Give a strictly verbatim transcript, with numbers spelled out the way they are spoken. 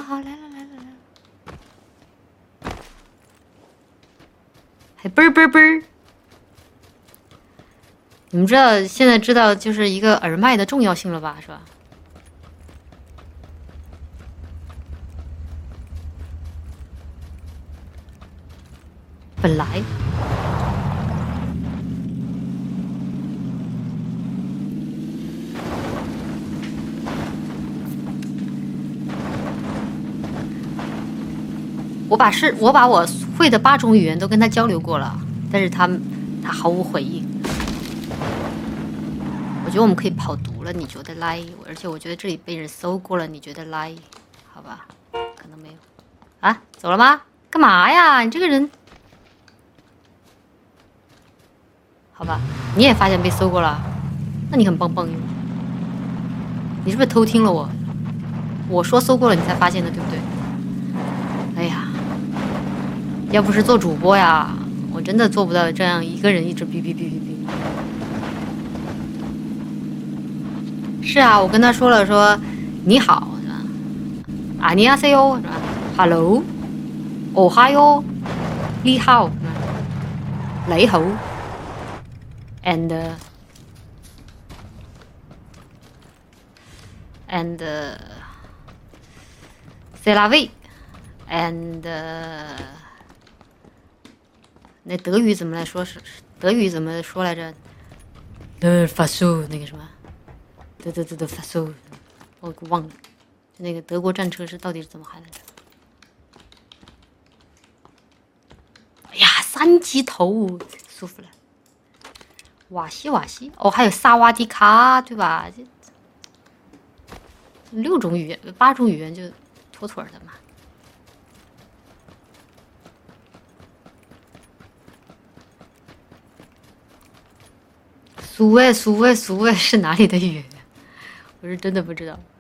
好，来了来了来了，还嘣儿嘣儿嘣儿。你们知道现在知道就是一个耳麦的重要性了吧？是吧？本来。我把是，我把我会的八种语言都跟他交流过了，但是他他毫无回应。我觉得我们可以跑毒了，你觉得来？而且我觉得这里被人搜过了，你觉得来？好吧，可能没有。啊，走了吗？干嘛呀？你这个人，好吧，你也发现被搜过了，那你很棒棒哟。你是不是偷听了我？我说搜过了，你才发现的，对不对？哎呀。要不是做主播呀，我真的做不到这样一个人一直哔哔哔哔哔。是啊，我跟他说了说你好是吧？啊你好 ，Hello 是吧 ？Hello， 哦哈哟，你好，你好 ，and and c'est la vie and。那德语怎么来说？是德语怎么说来着？的发苏那个什么？的的的的发苏，我忘了。那个德国战车是到底是怎么喊来着？哎呀，三级头，舒服了。瓦西瓦西，哦，还有萨瓦迪卡，对吧？这六种语言，八种语言就妥妥的嘛。苏维苏维苏维是哪里的语言？我是真的不知道。